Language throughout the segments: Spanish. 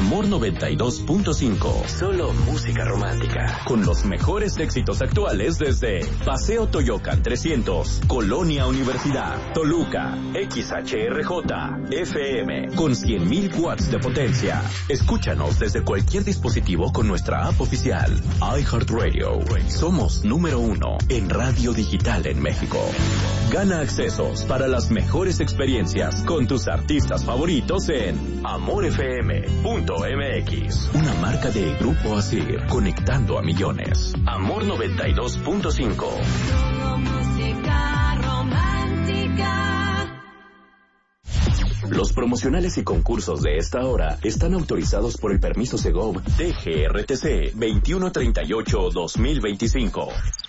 Amor 92.5. Solo música romántica. Con los mejores éxitos actuales desde Paseo Toyocan 300, Colonia Universidad, Toluca, XHRJ, FM, con 100.000 watts de potencia. Escúchanos desde cualquier dispositivo con nuestra app oficial. iHeartRadio. Somos número 1 en radio digital en México. Gana accesos para las mejores experiencias con tus artistas favoritos en amorfm.mx. Una marca de Grupo Asir, conectando a millones. Amor 92.5. Música romántica. Los promocionales y concursos de esta hora están autorizados por el permiso Segov DGRTC 2138-2025.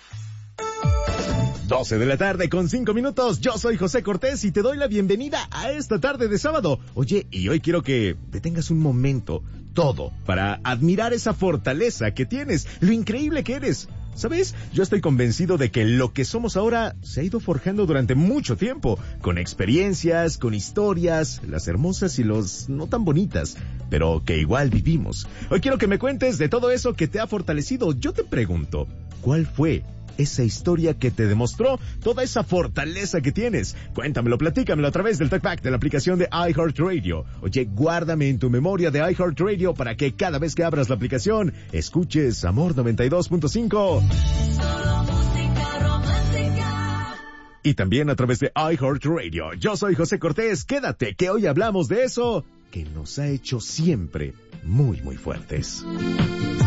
12 de la tarde con 5 minutos. Yo soy José Cortés y te doy la bienvenida a esta tarde de sábado. Oye, y hoy quiero que detengas un momento, todo, para admirar esa fortaleza que tienes, lo increíble que eres. ¿Sabes? Yo estoy convencido de que lo que somos ahora se ha ido forjando durante mucho tiempo, con experiencias, con historias, las hermosas y los no tan bonitas, pero que igual vivimos. Hoy quiero que me cuentes de todo eso que te ha fortalecido. Yo te pregunto, ¿cuál fue esa historia que te demostró toda esa fortaleza que tienes? Cuéntamelo, platícamelo a través del TalkBack de la aplicación de iHeartRadio. Oye, guárdame en tu memoria de iHeartRadio para que cada vez que abras la aplicación, escuches Amor 92.5. Y también a través de iHeartRadio. Yo soy José Cortés. Quédate, que hoy hablamos de eso que nos ha hecho siempre muy, muy fuertes.